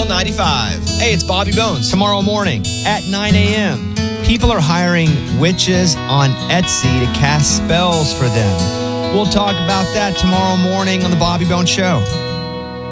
95. Hey, it's Bobby Bones. Tomorrow morning at 9 a.m., people are hiring witches on Etsy to cast spells for them. We'll talk about that tomorrow morning on The Bobby Bones Show.